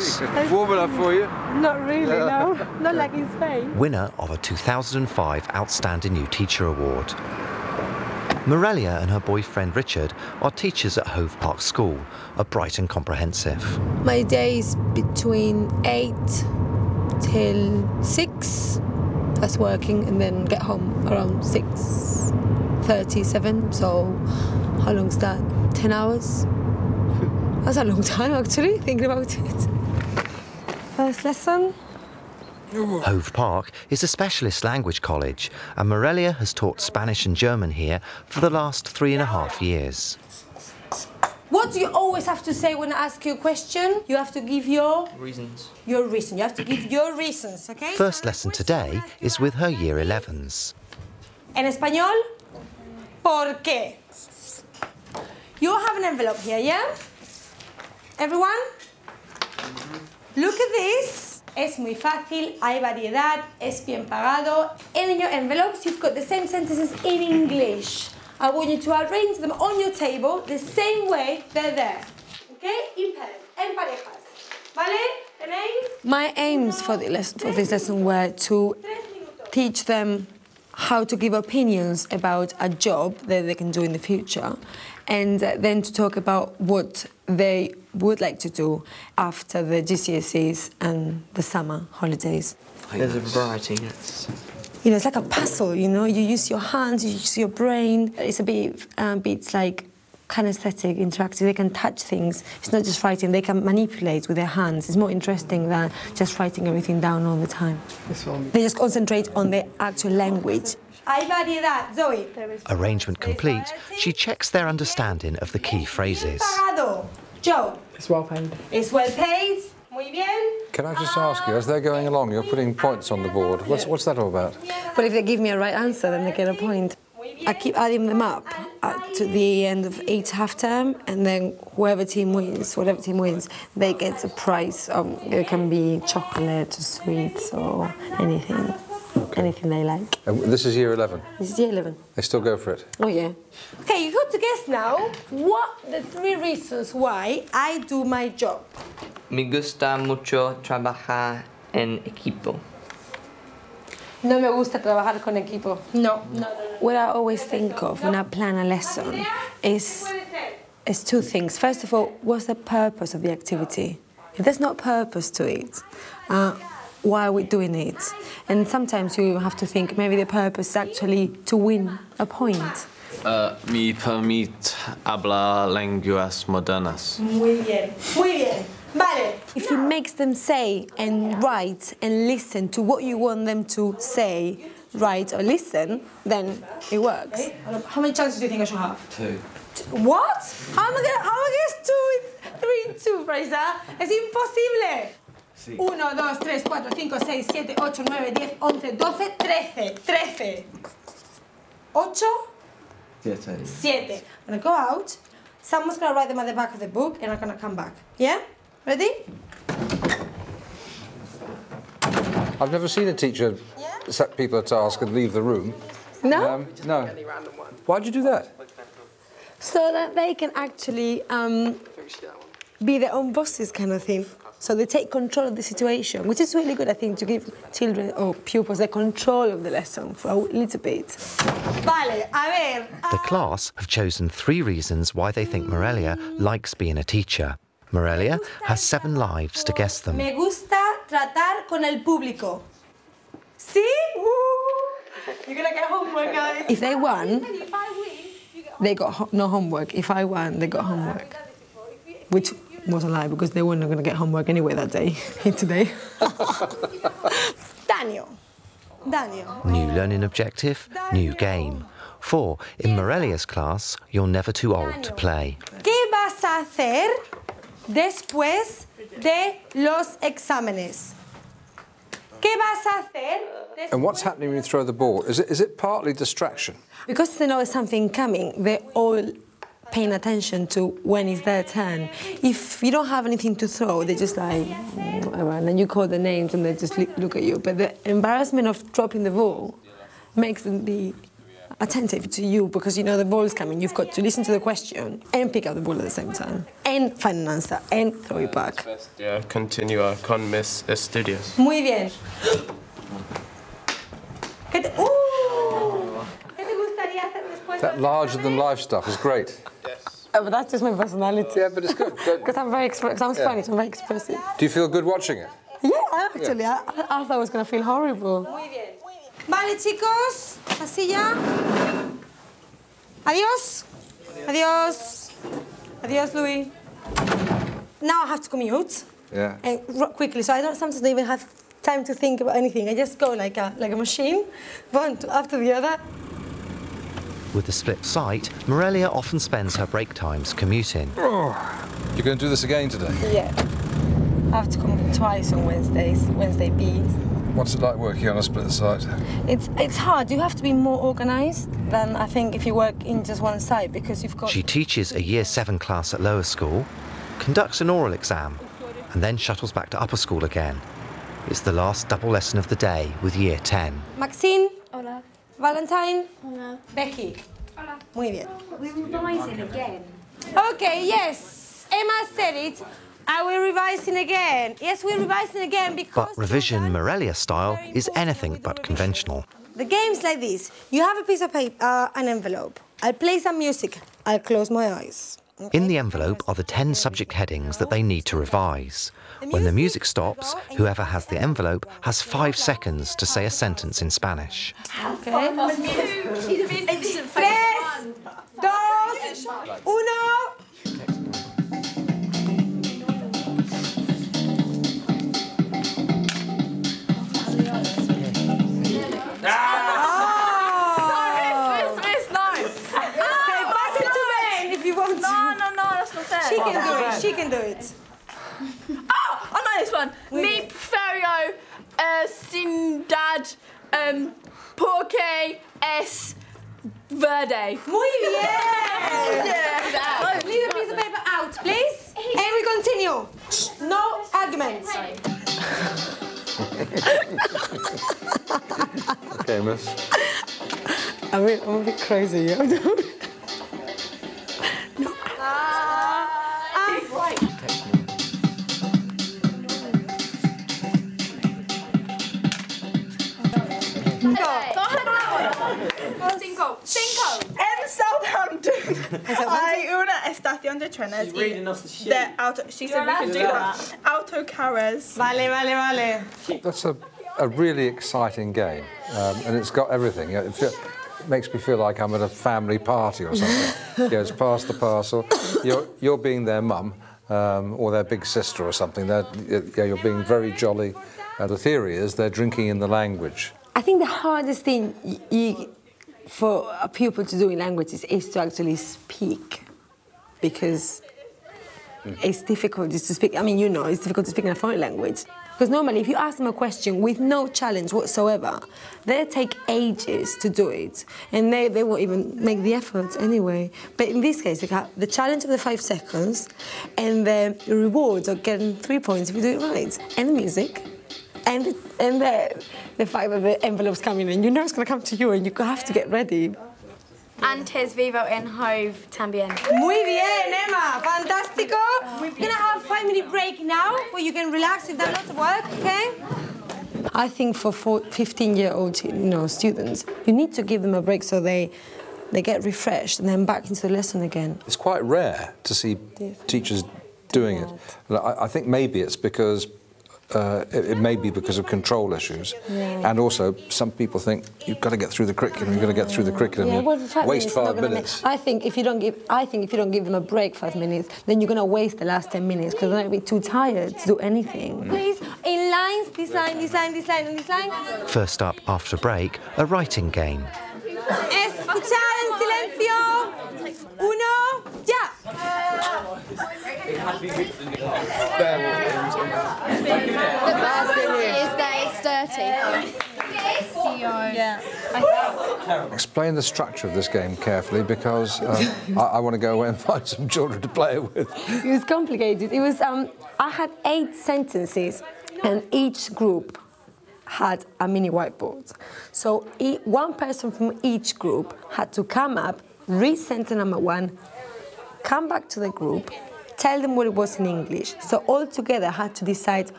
awards. Warm enough for you? Not really, no. Not like in Spain. Winner of a 2005 Outstanding New Teacher Award. Morelia and her boyfriend Richard are teachers at Hove Park School, a Brighton comprehensive. My day is between 8 till 6. That's working, and then get home around 6:37. So how long's that? 10 hours? That's a long time, actually, thinking about it. First lesson. Hove Park is a specialist language college, and Morelia has taught Spanish and German here for the last 3.5 years. What do you always have to say when I ask you a question? You have to give your... Reasons. Your reason. You have to give your reasons, OK? First lesson today is with her Year 11s. En español, ¿por qué? You have an envelope here, yeah? Everyone? Look at this. Es muy fácil, hay variedad, es bien pagado. And in your envelopes, you've got the same sentences in English. I want you to arrange them on your table the same way they're there. Okay? In pairs, en parejas. ¿Vale? ¿Tenéis? My aims for this lesson were to teach them how to give opinions about a job that they can do in the future, and then to talk about what they would like to do after the GCSEs and the summer holidays. There's a variety. It's... You know, it's like a puzzle, you know? You use your hands, you use your brain. It's a bit like kinesthetic, interactive. They can touch things. It's not just writing, they can manipulate with their hands. It's more interesting than just writing everything down all the time. They just concentrate on the actual language. Hay variedad, Zoe. Arrangement complete, she checks their understanding of the key phrases. Joe. It's well paid. It's well paid. Muy bien. Can I just ask you, as they're going along, you're putting points on the board. What's that all about? But if they give me a right answer, then they get a point. I keep adding them up to the end of each half-term, and then whatever team wins, they get a prize. It can be chocolate or sweets or anything. Anything they like. And this is Year 11? This is Year 11. They still go for it? Oh, yeah. OK, you got to guess now what the 3 reasons why I do my job. Me gusta mucho trabajar en equipo. No me gusta trabajar con equipo. No. What I always think of when I plan a lesson is 2 things. First of all, what's the purpose of the activity? If there's no purpose to it, why are we doing it? And sometimes you have to think maybe the purpose is actually to win a point. Me permite hablar lenguas modernas. Muy bien, muy bien. Vale. If it makes them say and write and listen to what you want them to say, write or listen, then it works. Okay. How many chances do you think I should have? 2. What? How am I gonna guess 2 with 3 and 2, Fraser? Es imposible. 1, 2, 3, 4, 5, 6, 7, 8, 9, 10, 11, 12, 13. 8? Yeah, 7. I'm gonna go out. Someone's gonna write them at the back of the book, and I'm gonna come back. Yeah? Ready? I've never seen a teacher set people a task and leave the room. No? No. Why'd you do that? So that they can actually be their own bosses, kind of thing. So they take control of the situation, which is really good, I think, to give children or pupils the control of the lesson for a little bit. Vale, a ver. The class have chosen 3 reasons why they think Morelia likes being a teacher. Morelia has 7 lives to guess them. Me gusta tratar con el público. See? You're gonna get homework, guys. If they won, they got no homework. If I won, they got homework. Which was a lie, because they weren't going to get homework anyway that day, today. Daniel. New learning objective, new game. 4, in Morelia's class, you're never too old to play. ¿Qué vas a hacer después de los exámenes? ¿Qué vas a hacer? And what's happening when you throw the ball? Is it partly distraction? Because they know there's something coming, they're all paying attention to when it's their turn. If you don't have anything to throw, they're just like, whatever, and then you call the names and they just look at you. But the embarrassment of dropping the ball makes them be attentive to you because you know the ball's coming. You've got to listen to the question and pick up the ball at the same time and find an answer and throw it back. Continua con mis estudios. Muy bien. ¿Qué te gustaría hacer después? That larger-than-life stuff is great. Oh, but that's just my personality. Yeah, but it's good. Because I'm very I'm Spanish, I'm very expressive. Do you feel good watching it? Yeah, actually, I thought I was going to feel horrible. Muy bien. Vale, chicos, así ya. Adiós. Adiós. Adiós, Louis. Now I have to commute. Yeah. And quickly, so I don't sometimes even have time to think about anything. I just go like a machine, one after the other. With the split sight, Morelia often spends her break times commuting. Oh, you're going to do this again today? Yeah. I have to come twice on Wednesdays, Wednesday B's. What's it like working on a split site? It's hard. You have to be more organised than I think if you work in just one site because you've got... She teaches a Year 7 class at lower school, conducts an oral exam, and then shuttles back to upper school again. It's the last double lesson of the day with Year 10. Maxine. Hola. Valentine. Hola. Becky. Hola. Muy bien. We're revising again. Okay, yes. Emma said it. I will revising again. Yes, we're revising again because... But revision Morelia style is anything but conventional. The game's like this. You have a piece of paper, an envelope. I'll play some music. I'll close my eyes. Okay? In the envelope are the 10 subject headings that they need to revise. When the music stops, whoever has the envelope has 5 seconds to say a sentence in Spanish. Okay. 3, 2, 1... She can do it. Oh, I know this one. Mi preferio sin dad porque es verde. Muy bien! Yeah. Leave the piece of paper out, please. And we continue. No arguments. Okay, miss. I'm a bit crazy, yeah. Cinco. En Southampton hay una estación de trenes de auto. She said we could do that. Autocarros. Vale. That's a really exciting game, and it's got everything. You know, it makes me feel like I'm at a family party or something. It's pass the parcel. You're being their mum or their big sister or something. You're being very jolly. The theory is they're drinking in the language. I think the hardest thing for a pupil to do in languages is to actually speak, because it's difficult just to speak. I mean, you know, it's difficult to speak in a foreign language. Because normally, if you ask them a question with no challenge whatsoever, they take ages to do it, and they won't even make the effort anyway. But in this case, they have the challenge of the 5 seconds, and the rewards of getting 3 points if you do it right, and the music. And the fact that the envelope's coming in, you know it's going to come to you and you have to get ready. Antes vivo en Hove también. Muy bien, Emma. Fantástico. We're going to have a 5-minute break now where you can relax. You've done lots of work, okay? I think for 15-year-old students, you need to give them a break so they get refreshed and then back into the lesson again. It's quite rare to see teachers doing it. I think maybe it's because it may be because of control issues, and also some people think you've got to get through the curriculum. You've got to get through the curriculum. Waste 5 minutes. I think if you don't give them a break 5 minutes, then you're going to waste the last 10 minutes because they're going to be too tired to do anything. Please, in lines, this line, this line, this line, and this line. First up after break, a writing game. Escuchar en silencio. 1, ya. The bad thing is that it's dirty. Explain the structure of this game carefully, because I want to go away and find some children to play it with. It was complicated. It was, I had 8 sentences, and each group had a mini whiteboard. So one person from each group had to come up, read sentence number 1, come back to the group, tell them what it was in English. So all together had to decide